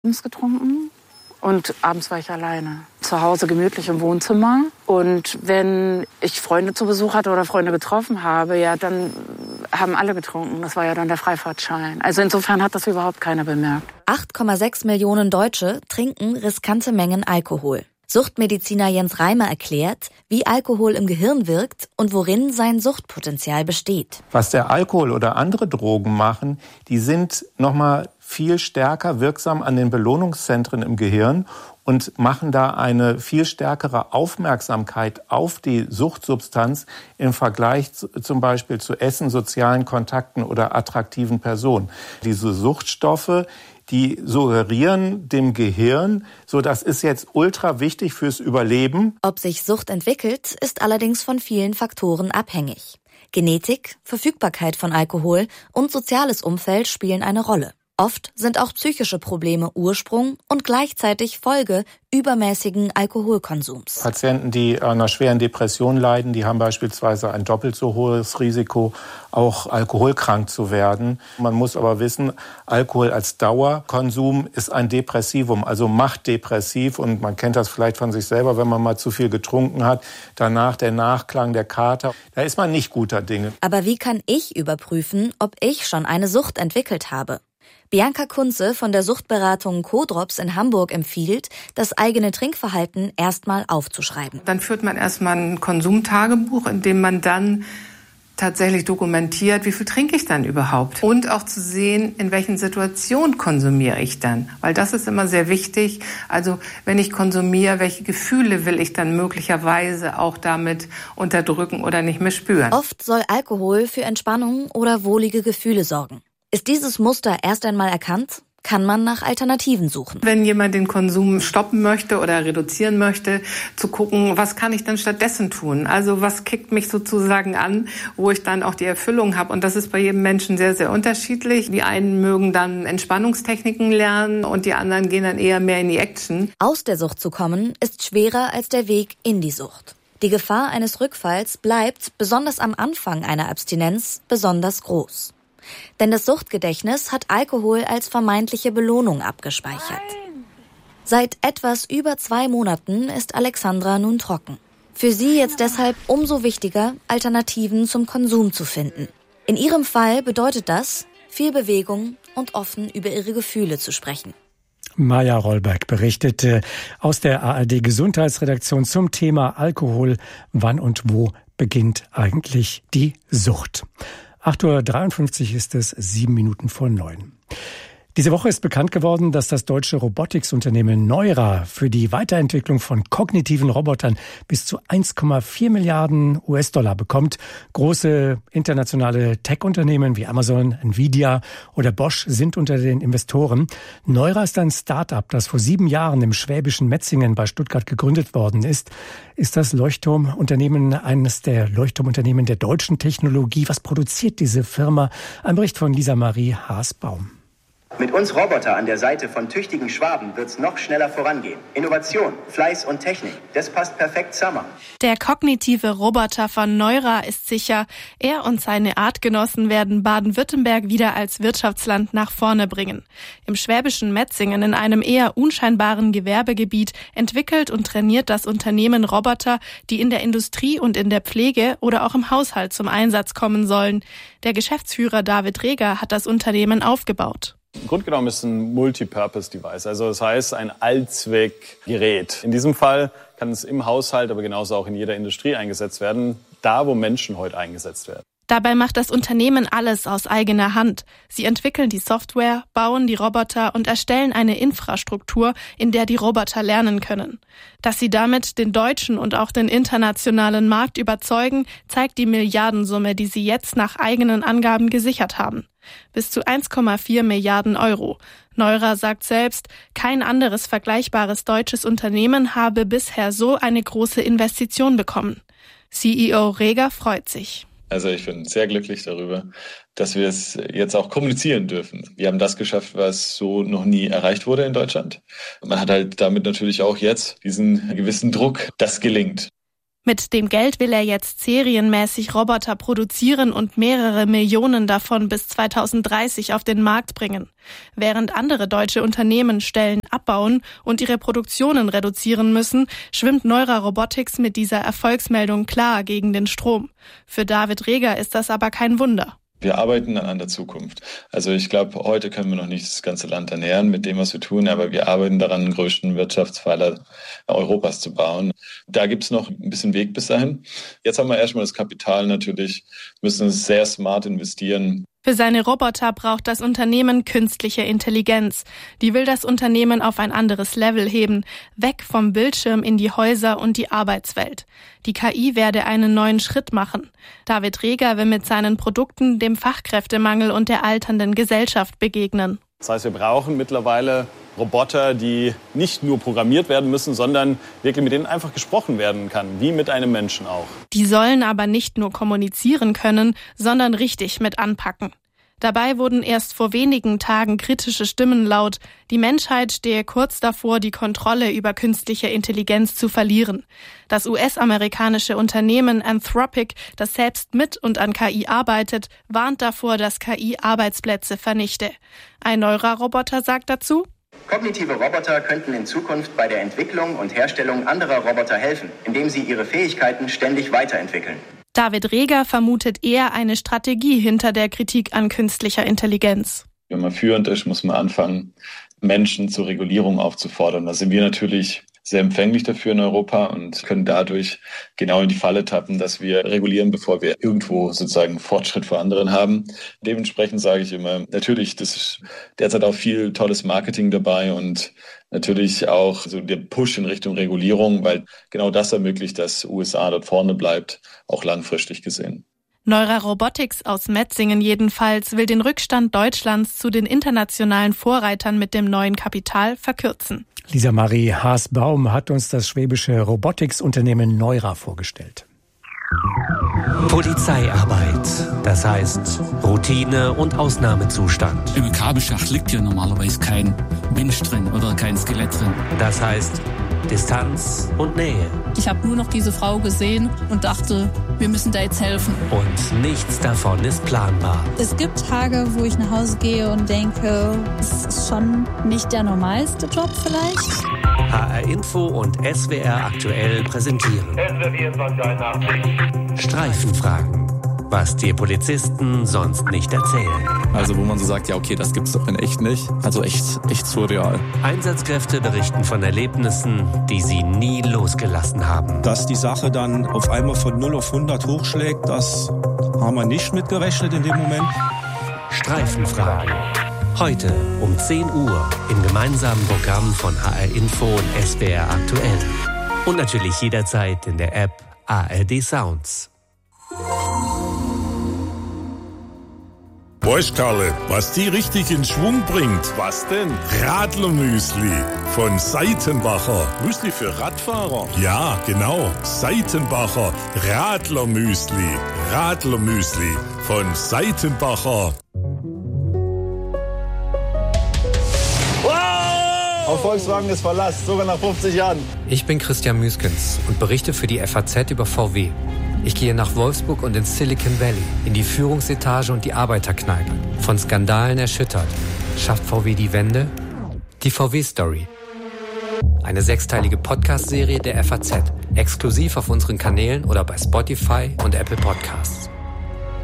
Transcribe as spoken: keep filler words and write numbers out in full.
getrunken und abends war ich alleine. Zu Hause gemütlich im Wohnzimmer. Und wenn ich Freunde zu Besuch hatte oder Freunde getroffen habe, ja, dann haben alle getrunken. Das war ja dann der Freifahrtschein. Also insofern hat das überhaupt keiner bemerkt. acht Komma sechs Millionen Deutsche trinken riskante Mengen Alkohol. Suchtmediziner Jens Reimer erklärt, wie Alkohol im Gehirn wirkt und worin sein Suchtpotenzial besteht. Was der Alkohol oder andere Drogen machen, die sind nochmal viel stärker wirksam an den Belohnungszentren im Gehirn und machen da eine viel stärkere Aufmerksamkeit auf die Suchtsubstanz im Vergleich zu, zum Beispiel zu Essen, sozialen Kontakten oder attraktiven Personen. Diese Suchtstoffe, die suggerieren dem Gehirn, so das ist jetzt ultra wichtig fürs Überleben. Ob sich Sucht entwickelt, ist allerdings von vielen Faktoren abhängig. Genetik, Verfügbarkeit von Alkohol und soziales Umfeld spielen eine Rolle. Oft sind auch psychische Probleme Ursprung und gleichzeitig Folge übermäßigen Alkoholkonsums. Patienten, die an einer schweren Depression leiden, die haben beispielsweise ein doppelt so hohes Risiko, auch alkoholkrank zu werden. Man muss aber wissen, Alkohol als Dauerkonsum ist ein Depressivum, also macht depressiv. Und man kennt das vielleicht von sich selber, wenn man mal zu viel getrunken hat. Danach der Nachklang, der Kater, da ist man nicht guter Dinge. Aber wie kann ich überprüfen, ob ich schon eine Sucht entwickelt habe? Bianca Kunze von der Suchtberatung Codrops in Hamburg empfiehlt, das eigene Trinkverhalten erstmal aufzuschreiben. Dann führt man erstmal ein Konsumtagebuch, in dem man dann tatsächlich dokumentiert, wie viel trinke ich dann überhaupt? Und auch zu sehen, in welchen Situationen konsumiere ich dann. Weil das ist immer sehr wichtig. Also wenn ich konsumiere, welche Gefühle will ich dann möglicherweise auch damit unterdrücken oder nicht mehr spüren? Oft soll Alkohol für Entspannung oder wohlige Gefühle sorgen. Ist dieses Muster erst einmal erkannt, kann man nach Alternativen suchen. Wenn jemand den Konsum stoppen möchte oder reduzieren möchte, zu gucken, was kann ich denn stattdessen tun? Also was kickt mich sozusagen an, wo ich dann auch die Erfüllung habe? Und das ist bei jedem Menschen sehr, sehr unterschiedlich. Die einen mögen dann Entspannungstechniken lernen und die anderen gehen dann eher mehr in die Action. Aus der Sucht zu kommen, ist schwerer als der Weg in die Sucht. Die Gefahr eines Rückfalls bleibt, besonders am Anfang einer Abstinenz, besonders groß. Denn das Suchtgedächtnis hat Alkohol als vermeintliche Belohnung abgespeichert. Nein. Seit etwas über zwei Monaten ist Alexandra nun trocken. Für sie jetzt deshalb umso wichtiger, Alternativen zum Konsum zu finden. In ihrem Fall bedeutet das, viel Bewegung und offen über ihre Gefühle zu sprechen. Maja Rollberg berichtete aus der A R D-Gesundheitsredaktion zum Thema Alkohol. Wann und wo beginnt eigentlich die Sucht? acht Uhr dreiundfünfzig ist es, sieben Minuten vor neun. Diese Woche ist bekannt geworden, dass das deutsche Robotiksunternehmen Neura für die Weiterentwicklung von kognitiven Robotern bis zu eins Komma vier Milliarden U S-Dollar bekommt. Große internationale Tech-Unternehmen wie Amazon, Nvidia oder Bosch sind unter den Investoren. Neura ist ein Start-up, das vor sieben Jahren im schwäbischen Metzingen bei Stuttgart gegründet worden ist. Ist das Leuchtturmunternehmen eines der Leuchtturmunternehmen der deutschen Technologie? Was produziert diese Firma? Ein Bericht von Lisa Marie Haasbaum. Mit uns Roboter an der Seite von tüchtigen Schwaben wird's noch schneller vorangehen. Innovation, Fleiß und Technik, das passt perfekt zusammen. Der kognitive Roboter von Neura ist sicher, er und seine Artgenossen werden Baden-Württemberg wieder als Wirtschaftsland nach vorne bringen. Im schwäbischen Metzingen, in einem eher unscheinbaren Gewerbegebiet, entwickelt und trainiert das Unternehmen Roboter, die in der Industrie und in der Pflege oder auch im Haushalt zum Einsatz kommen sollen. Der Geschäftsführer David Reger hat das Unternehmen aufgebaut. Im Grunde genommen ist es ein Multipurpose-Device, also das heißt ein Allzweckgerät. In diesem Fall kann es im Haushalt, aber genauso auch in jeder Industrie eingesetzt werden, da wo Menschen heute eingesetzt werden. Dabei macht das Unternehmen alles aus eigener Hand. Sie entwickeln die Software, bauen die Roboter und erstellen eine Infrastruktur, in der die Roboter lernen können. Dass sie damit den deutschen und auch den internationalen Markt überzeugen, zeigt die Milliardensumme, die sie jetzt nach eigenen Angaben gesichert haben. Bis zu eins Komma vier Milliarden Euro. Neura sagt selbst, kein anderes vergleichbares deutsches Unternehmen habe bisher so eine große Investition bekommen. C E O Reger freut sich. Also ich bin sehr glücklich darüber, dass wir es jetzt auch kommunizieren dürfen. Wir haben das geschafft, was so noch nie erreicht wurde in Deutschland. Man hat halt damit natürlich auch jetzt diesen gewissen Druck, das gelingt. Mit dem Geld will er jetzt serienmäßig Roboter produzieren und mehrere Millionen davon bis zweitausenddreißig auf den Markt bringen. Während andere deutsche Unternehmen Stellen abbauen und ihre Produktionen reduzieren müssen, schwimmt Neura Robotics mit dieser Erfolgsmeldung klar gegen den Strom. Für David Reger ist das aber kein Wunder. Wir arbeiten an der Zukunft. Also ich glaube, heute können wir noch nicht das ganze Land ernähren mit dem, was wir tun, aber wir arbeiten daran, den größten Wirtschaftspfeiler Europas zu bauen. Da gibt es noch ein bisschen Weg bis dahin. Jetzt haben wir erstmal das Kapital natürlich, müssen sehr smart investieren. Für seine Roboter braucht das Unternehmen künstliche Intelligenz. Die will das Unternehmen auf ein anderes Level heben, weg vom Bildschirm in die Häuser und die Arbeitswelt. Die K I werde einen neuen Schritt machen. David Reger will mit seinen Produkten dem Fachkräftemangel und der alternden Gesellschaft begegnen. Das heißt, wir brauchen mittlerweile Roboter, die nicht nur programmiert werden müssen, sondern wirklich mit denen einfach gesprochen werden kann, wie mit einem Menschen auch. Die sollen aber nicht nur kommunizieren können, sondern richtig mit anpacken. Dabei wurden erst vor wenigen Tagen kritische Stimmen laut. Die Menschheit stehe kurz davor, die Kontrolle über künstliche Intelligenz zu verlieren. Das U S-amerikanische Unternehmen Anthropic, das selbst mit und an K I arbeitet, warnt davor, dass K I Arbeitsplätze vernichte. Ein Neura-Roboter sagt dazu: Kognitive Roboter könnten in Zukunft bei der Entwicklung und Herstellung anderer Roboter helfen, indem sie ihre Fähigkeiten ständig weiterentwickeln. David Reger vermutet eher eine Strategie hinter der Kritik an künstlicher Intelligenz. Wenn man führend ist, muss man anfangen, Menschen zur Regulierung aufzufordern. Da sind wir natürlich sehr empfänglich dafür in Europa und können dadurch genau in die Falle tappen, dass wir regulieren, bevor wir irgendwo sozusagen Fortschritt vor anderen haben. Dementsprechend sage ich immer, natürlich, das ist derzeit auch viel tolles Marketing dabei und natürlich auch so der Push in Richtung Regulierung, weil genau das ermöglicht, dass U S A dort vorne bleibt, auch langfristig gesehen. Neura Robotics aus Metzingen jedenfalls will den Rückstand Deutschlands zu den internationalen Vorreitern mit dem neuen Kapital verkürzen. Lisa Marie Haas-Baum hat uns das schwäbische Robotics-Unternehmen Neura vorgestellt. Polizeiarbeit, das heißt Routine und Ausnahmezustand. Im Kabelschacht liegt ja normalerweise kein Mensch drin oder kein Skelett drin. Das heißt Distanz und Nähe. Ich habe nur noch diese Frau gesehen und dachte, wir müssen da jetzt helfen. Und nichts davon ist planbar. Es gibt Tage, wo ich nach Hause gehe und denke, es ist schon nicht der normalste Job vielleicht. H R Info und S W R aktuell präsentieren Streifenfragen, was dir Polizisten sonst nicht erzählen. Also wo man so sagt, ja okay, das gibt's doch in echt nicht. Also echt, echt surreal. Einsatzkräfte berichten von Erlebnissen, die sie nie losgelassen haben. Dass die Sache dann auf einmal von null auf hundert hochschlägt, das haben wir nicht mitgerechnet in dem Moment. Streifenfragen. Heute um zehn Uhr im gemeinsamen Programm von H R Info und S W R aktuell. Und natürlich jederzeit in der App A R D Sounds. Weißt Karle, was die richtig in Schwung bringt? Was denn? Radlermüsli von Seitenbacher. Müsli für Radfahrer? Ja, genau. Seitenbacher Radlermüsli. Radlermüsli von Seitenbacher. Auf Volkswagen ist Verlass, sogar nach fünfzig Jahren. Ich bin Christian Müskens und berichte für die F A Z über V W. Ich gehe nach Wolfsburg und ins Silicon Valley, in die Führungsetage und die Arbeiterkneipe. Von Skandalen erschüttert. Schafft V W die Wende? Die V W-Story. Eine sechsteilige Podcast-Serie der F A Z. Exklusiv auf unseren Kanälen oder bei Spotify und Apple Podcasts.